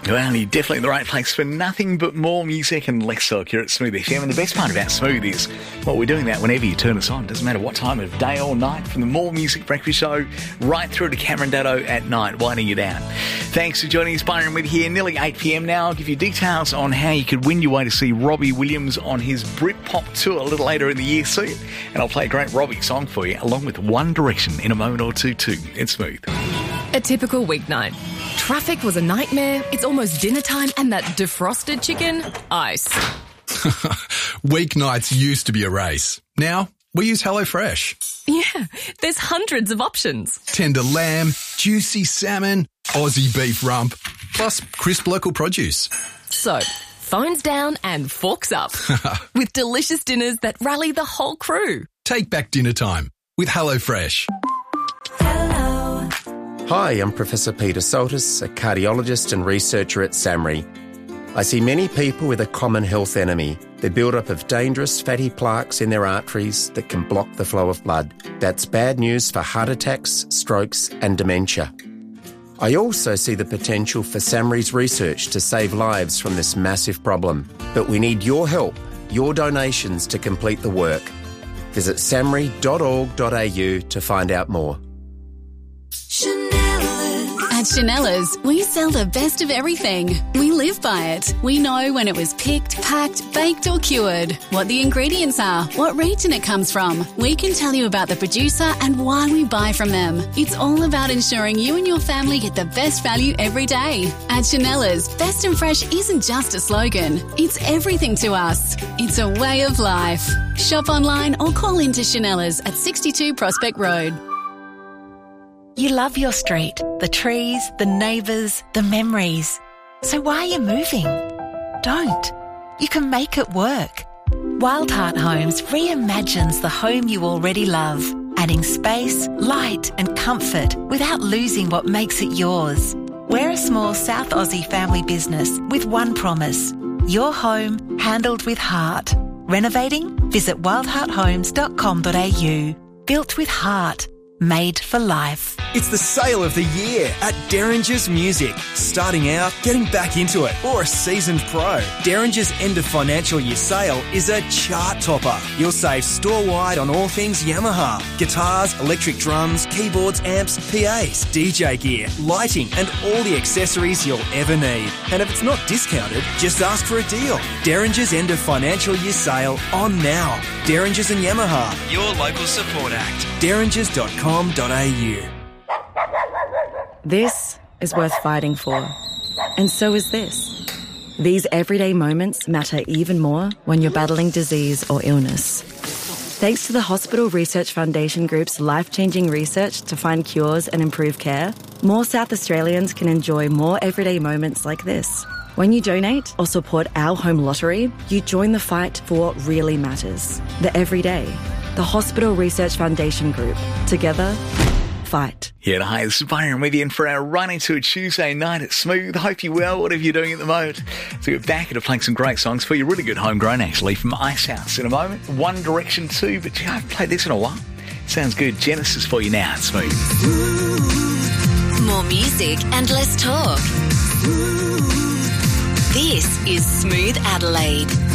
Well, you're definitely in the right place for nothing but more music and less talk here at Smooth FM. And the best part about Smooth is, well, we're doing that whenever you turn us on. Doesn't matter what time of day or night, from the More Music Breakfast Show right through to Cameron Daddo at night, winding you down. Thanks for joining us, Byron with here. Nearly 8 p.m. now. I'll give you details on how you could win your way to see Robbie Williams on his Britpop tour a little later in the year. See it. And I'll play a great Robbie song for you, along with One Direction in a moment or two too. It's Smooth. A typical weeknight. Traffic was a nightmare, it's almost dinner time, and that defrosted chicken, ice. Weeknights used to be a race. Now, we use HelloFresh. Yeah, there's hundreds of options. Tender lamb, juicy salmon, Aussie beef rump, plus crisp local produce. So, phones down and forks up. With delicious dinners that rally the whole crew. Take back dinner time with HelloFresh. Hi, I'm Professor Peter Soltis, a cardiologist and researcher at SAMRI. I see many people with a common health enemy, the build-up of dangerous fatty plaques in their arteries that can block the flow of blood. That's bad news for heart attacks, strokes and dementia. I also see the potential for SAMRI's research to save lives from this massive problem. But we need your help, your donations to complete the work. Visit samri.org.au to find out more. At Chanella's, we sell the best of everything. We live by it. We know when it was picked, packed, baked or cured, what the ingredients are, what region it comes from. We can tell you about the producer and why we buy from them. It's all about ensuring you and your family get the best value every day. At Chanella's, best and fresh isn't just a slogan. It's everything to us. It's a way of life. Shop online or call into Chanella's at 62 Prospect Road. You love your street, the trees, the neighbours, the memories. So why are you moving? Don't. You can make it work. Wildheart Homes reimagines the home you already love, adding space, light and comfort without losing what makes it yours. We're a small South Aussie family business with one promise: your home handled with heart. Renovating? Visit wildhearthomes.com.au. Built with heart. Made for life. It's the sale of the year at Derringer's Music. Starting out, getting back into it, or a seasoned pro. Derringer's end of financial year sale is a chart topper. You'll save store-wide on all things Yamaha. Guitars, electric drums, keyboards, amps, PAs, DJ gear, lighting and all the accessories you'll ever need. And if it's not discounted, just ask for a deal. Derringer's end of financial year sale on now. Derringer's and Yamaha, your local support act. Derringers.com.au. This is worth fighting for. And so is this. These everyday moments matter even more when you're battling disease or illness. Thanks to the Hospital Research Foundation Group's life-changing research to find cures and improve care, more South Australians can enjoy more everyday moments like this. When you donate or support our home lottery, you join the fight for what really matters. The everyday. The Hospital Research Foundation Group. Together, fight. Yeah, hi, this is Byron with you, and for our run into a Tuesday night at Smooth. Hope you're well, whatever you're doing at the moment. So we're back to playing some great songs for you. Really good homegrown, actually, from Icehouse in a moment. One Direction too, but I haven't played this in a while. Sounds good. Genesis for you now at Smooth. More music and less talk. This is Smooth Adelaide.